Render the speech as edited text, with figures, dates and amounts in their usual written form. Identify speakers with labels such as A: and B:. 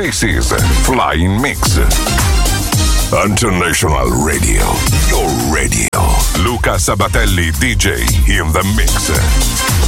A: This is Flying Mix. International Radio. Your radio. Luca Sabatelli DJ in the mix.